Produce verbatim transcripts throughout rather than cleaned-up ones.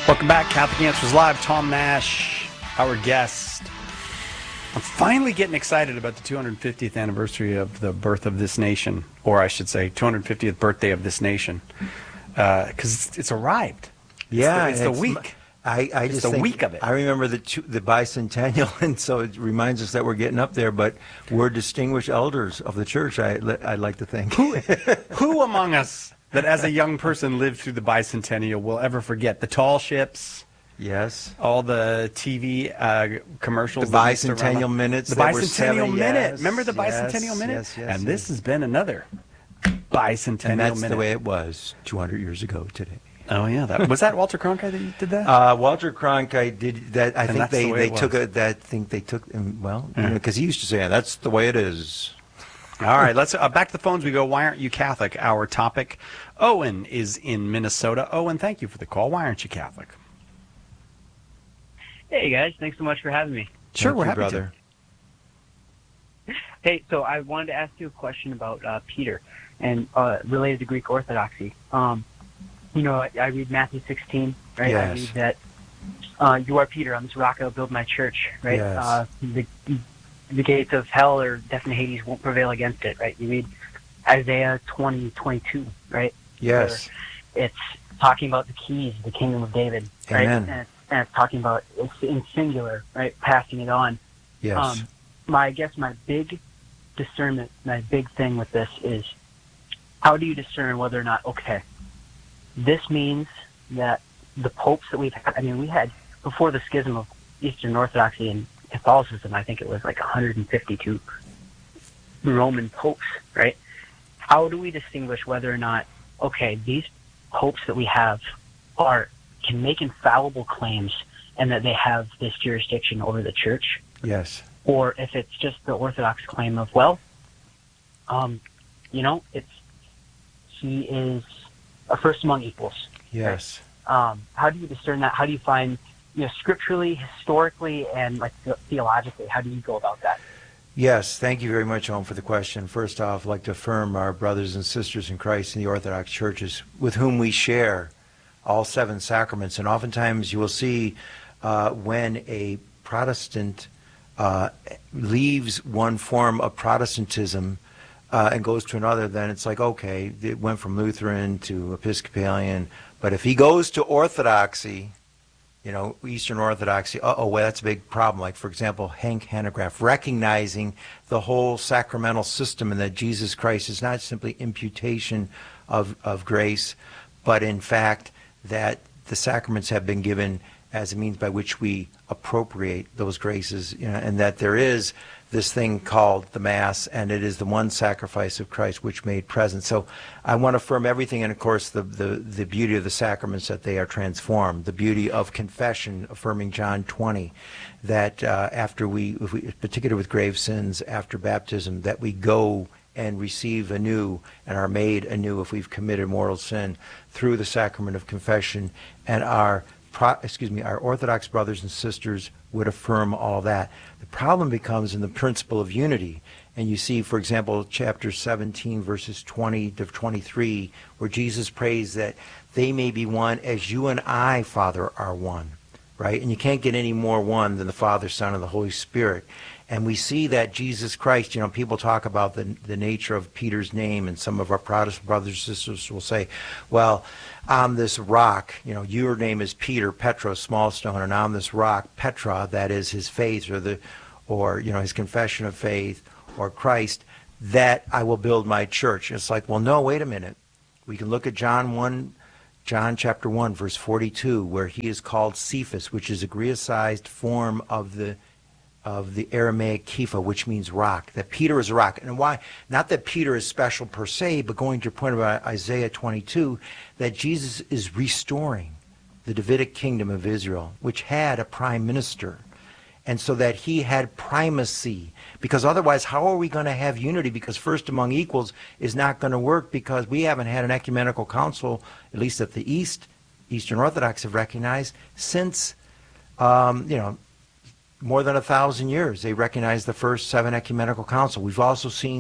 Welcome back, Catholic Answers Live. Tom Nash, our guest. I'm finally getting excited about the two hundred fiftieth anniversary of the birth of this nation, or I should say two hundred fiftieth birthday of this nation, because uh, it's, it's arrived. Yeah, it's the, it's the week. I, I it's just the think, week of it. I remember the the bicentennial, and so it reminds us that we're getting up there. But we're distinguished elders of the church. I I'd like to think. Who, who among us that, as a young person, lived through the bicentennial will ever forget the tall ships? Yes. All the T V uh, commercials. The bicentennial minutes. The bicentennial seven, minute. Yes, Remember the yes, bicentennial minute? Yes, yes, and yes. this has been another bicentennial and that's minute. the way it was two hundred years ago today. Oh yeah, that, was that Walter Cronkite that did that? Uh, Walter Cronkite did that. I And think they, the they took a, that. think they took well because Yeah. you know, he used to say that's the way it is. All right, let's uh, back to the phones. We go. Why aren't you Catholic? Our topic. Owen is in Minnesota. Owen, thank you for the call. Why aren't you Catholic? Hey guys, thanks so much for having me. Sure, Thank we're you, happy brother. to. Hey, so I wanted to ask you a question about uh, Peter and uh, related to Greek Orthodoxy. Um, you know, I, I read Matthew sixteen, right? Yes. I read that uh, you are Peter, on this rock I will build my church, right? Yes. Uh, the, the gates of hell or death and Hades won't prevail against it, right? You read Isaiah twenty, twenty-two, right? Yes. Where it's talking about the keys, the kingdom of David, right? Amen. And it's, and it's talking about, it's in singular, right? Passing it on. Yes. Um, my, I guess my big discernment, my big thing with this is, how do you discern whether or not, okay, this means that the popes that we've had, I mean, we had, before the schism of Eastern Orthodoxy and Catholicism, I think it was like one hundred fifty-two Roman popes, right? How do we distinguish whether or not, okay, these popes that we have are, can make infallible claims and that they have this jurisdiction over the church? Yes. Or if it's just the Orthodox claim of, well, um, you know, it's he is a first among equals. Yes. Um, how do you discern that? How do you find, you know, scripturally, historically, and like the- theologically, how do you go about that? Yes, thank you very much, Owen, for the question. First off, I'd like to affirm our brothers and sisters in Christ in the Orthodox churches with whom we share all seven sacraments. And oftentimes you will see uh, when a Protestant uh, leaves one form of Protestantism uh, and goes to another, then it's like, okay, it went from Lutheran to Episcopalian. But if he goes to Orthodoxy, you know, Eastern Orthodoxy, uh-oh, well, that's a big problem. Like, for example, Hank Hanegraaff, recognizing the whole sacramental system and that Jesus Christ is not simply imputation of, of grace, but in fact that the sacraments have been given as a means by which we appropriate those graces, you know, and that there is this thing called the Mass, and it is the one sacrifice of Christ which made present. So I want to affirm everything, and of course the, the, the beauty of the sacraments, that they are transformed, the beauty of confession, affirming John twenty, that uh, after we, if we, particularly with grave sins, after baptism, that we go and receive anew and are made anew if we've committed mortal sin through the sacrament of confession, and our Pro, excuse me, our Orthodox brothers and sisters would affirm all that. The problem becomes in the principle of unity. And you see, for example, chapter seventeen, verses twenty to twenty-three, where Jesus prays that they may be one as you and I, Father, are one, right? And you can't get any more one than the Father, Son, and the Holy Spirit. And we see that Jesus Christ, you know, people talk about the, the nature of Peter's name, and some of our Protestant brothers and sisters will say, well, on this rock, you know, your name is Peter, Petros, small stone, and on this rock, Petra, that is his faith, or the, or, you know, his confession of faith, or Christ, that I will build my church. It's like, well, no, wait a minute. We can look at John one, John chapter one, verse forty-two, where he is called Cephas, which is a Greicized form of the of the Aramaic Kepha, which means rock, that Peter is a rock. And why? Not that Peter is special per se, but going to your point about Isaiah twenty-two, that Jesus is restoring the Davidic kingdom of Israel, which had a prime minister. And so that he had primacy, because otherwise how are we going to have unity? Because first among equals is not going to work, because we haven't had an ecumenical council, at least at the East, Eastern Orthodox have recognized, since, um, you know, more than a thousand years. They recognized the first seven ecumenical council. We've also seen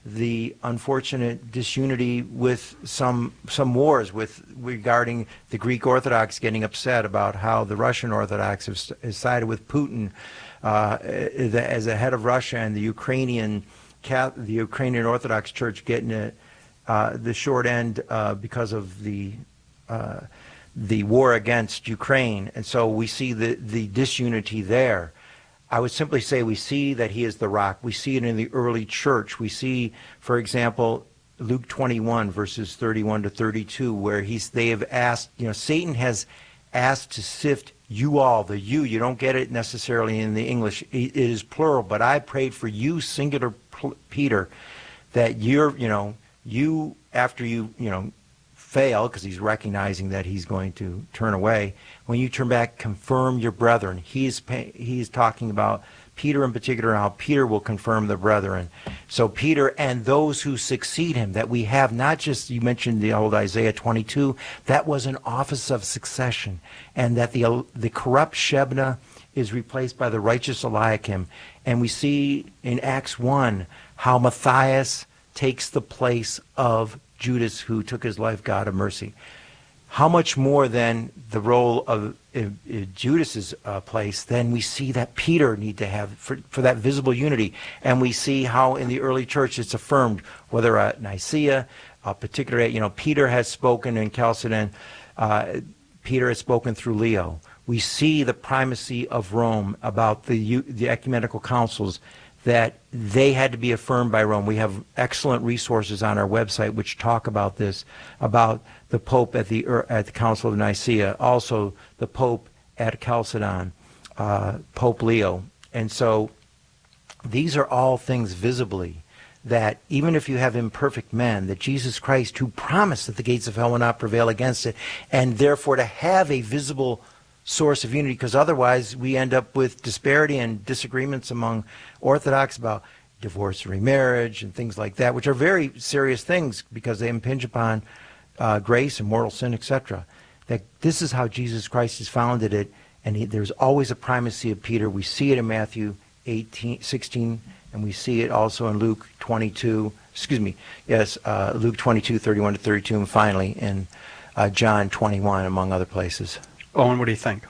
the unfortunate disunity with some some wars with regarding the Greek Orthodox getting upset about how the Russian Orthodox have, have sided with Putin uh, as a head of Russia, and the Ukrainian the Ukrainian Orthodox Church getting a, uh, the short end uh, because of the uh, the war against Ukraine. And so we see the, the disunity there. I would simply say we see that he is the rock. We see it in the early church. We see, for example, Luke twenty-one, verses thirty-one to thirty-two, where he's they have asked, you know, Satan has asked to sift you all, the you. You don't get it necessarily in the English. It is plural, but I prayed for you, singular Peter, that you're, you know, you, after you, you know, fail, because he's recognizing that he's going to turn away. When you turn back, confirm your brethren. He's he's talking about Peter in particular, how Peter will confirm the brethren. So Peter and those who succeed him, that we have not just, you mentioned the old Isaiah twenty-two, that was an office of succession, and that the the corrupt Shebna is replaced by the righteous Eliakim. And we see in Acts one how Matthias takes the place of Judas, who took his life, God of mercy. How much more than the role of uh, uh, Judas's uh, place, then we see that Peter need to have for, for that visible unity. And we see how in the early church it's affirmed, whether at Nicaea, uh, particularly, you know, Peter has spoken in Chalcedon, uh, Peter has spoken through Leo. We see the primacy of Rome about the, the ecumenical councils, that they had to be affirmed by Rome. We have excellent resources on our website which talk about this, about the Pope at the at the Council of Nicaea, also the Pope at Chalcedon, uh, Pope Leo. And so these are all things visibly that even if you have imperfect men, that Jesus Christ, who promised that the gates of hell will not prevail against it, and therefore to have a visible source of unity, because otherwise we end up with disparity and disagreements among Orthodox about divorce and remarriage and things like that, which are very serious things because they impinge upon uh, grace and mortal sin, et cetera. That this is how Jesus Christ has founded it, and he, there's always a primacy of Peter. We see it in Matthew eighteen, sixteen, and we see it also in Luke twenty-two, excuse me, yes, uh, Luke twenty-two, thirty-one to thirty-two, and finally in uh, John twenty-one, among other places. Owen, what do you think?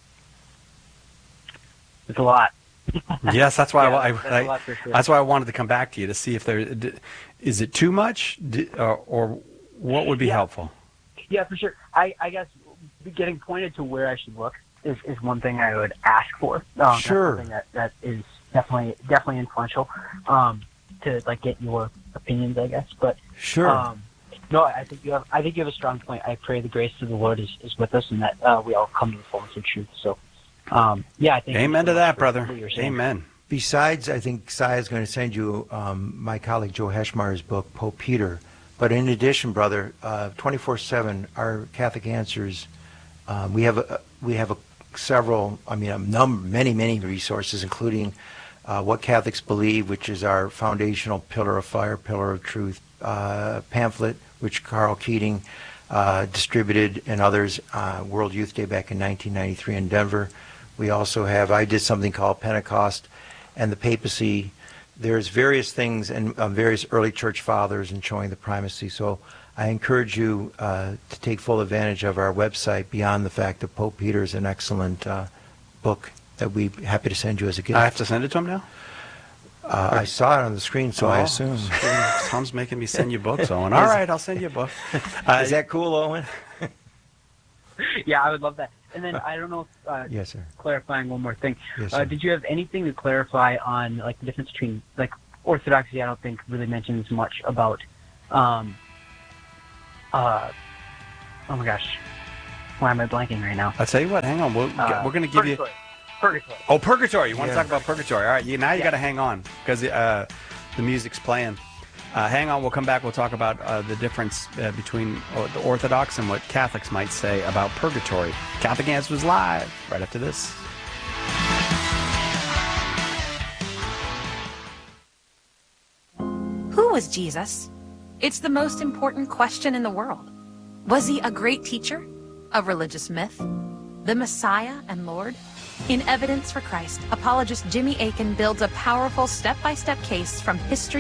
It's a lot. Yes, that's why yeah, I, that's, I, a lot for sure. that's why I wanted to come back to you to see if there is it too much, or, or what would be yeah. helpful. Yeah, for sure. I, I guess getting pointed to where I should look is, is one thing I would ask for. Um, sure. That's something that, that is definitely definitely influential um, to like get your opinions, I guess. But sure. Um, No, I think you have. I think you have a strong point. I pray the grace of the Lord is, is with us, and that uh, we all come to the fullness of truth. So, um, yeah, I think. Amen to that, for, brother. for Amen. Besides, I think Sai is going to send you um, my colleague Joe Heschmeyer's book, Pope Peter. But in addition, brother, twenty-four seven, our Catholic Answers, um, we have a, we have a, several. I mean, a number, many, many resources, including uh, What Catholics Believe, which is our foundational pillar of fire, pillar of truth uh, pamphlet, which Carl Keating uh, distributed, and others, uh, World Youth Day back in nineteen ninety-three in Denver. We also have, I did something called Pentecost and the Papacy. There's various things and uh, various early church fathers and showing the primacy. So I encourage you uh, to take full advantage of our website, beyond the fact that Pope Peter is an excellent uh, book that we'd be happy to send you as a gift. I have to send it to him now? Uh, I saw it on the screen, so oh, I assume. Tom's making me send you books, Owen. All right, I'll send you a book. Uh, Is that cool, Owen? Yeah, I would love that. And then I don't know if, uh, yes, sir. clarifying one more thing. Yes, uh, sir. did you have anything to clarify on like the difference between like Orthodoxy? I don't think really mentions much about. Um, uh, oh my gosh, why am I blanking right now? I'll tell you what. Hang on. We'll, Uh, we're going to give purgatory. you. Purgatory. Oh, purgatory. You want Yeah. to talk about purgatory? All right. You, now you Yeah. got to hang on because uh, the music's playing. Uh, hang on. We'll come back. We'll talk about uh, the difference uh, between uh, the Orthodox and what Catholics might say about purgatory. Catholic Answers live right after this. Who was Jesus? It's the most important question in the world. Was he a great teacher? A religious myth? The Messiah and Lord? In Evidence for Christ, apologist Jimmy Akin builds a powerful step-by-step case from history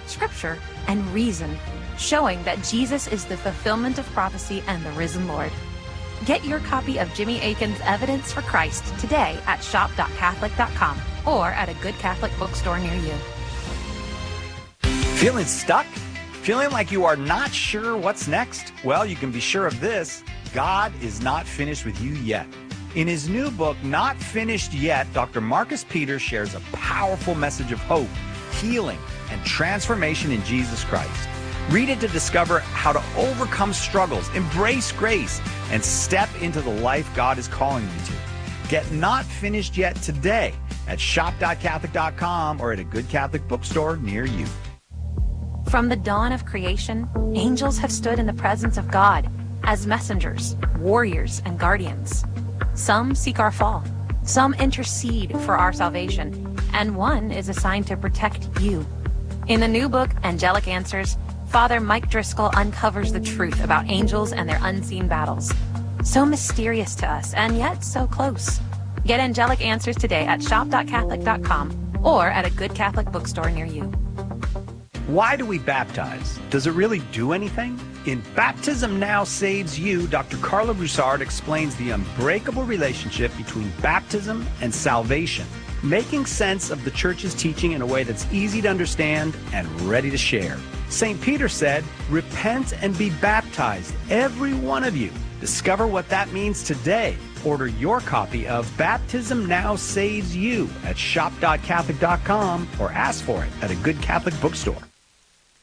scripture, and reason, showing that Jesus is the fulfillment of prophecy and the risen Lord. Get your copy of Jimmy Akin's Evidence for Christ today at shop dot catholic dot com or at a good Catholic bookstore near you. Feeling stuck? Feeling like you are not sure what's next? Well, you can be sure of this. God is not finished with you yet. In his new book, Not Finished Yet, Doctor Marcus Peters shares a powerful message of hope, healing, and transformation in Jesus Christ. Read it to discover how to overcome struggles, embrace grace, and step into the life God is calling you to. Get Not Finished Yet today at shop dot catholic dot com or at a good Catholic bookstore near you. From the dawn of creation, angels have stood in the presence of God as messengers, warriors, and guardians. Some seek our fall, some intercede for our salvation, and one is assigned to protect you. In the new book, Angelic Answers, Father Mike Driscoll uncovers the truth about angels and their unseen battles. So mysterious to us, and yet so close. Get Angelic Answers today at shop dot catholic dot com or at a good Catholic bookstore near you. Why do we baptize? Does it really do anything? In Baptism Now Saves You, Doctor Carla Broussard explains the unbreakable relationship between baptism and salvation, making sense of the Church's teaching in a way that's easy to understand and ready to share. Saint Peter said, "Repent and be baptized, every one of you." Discover what that means today. Order your copy of Baptism Now Saves You at shop dot catholic dot com or ask for it at a good Catholic bookstore.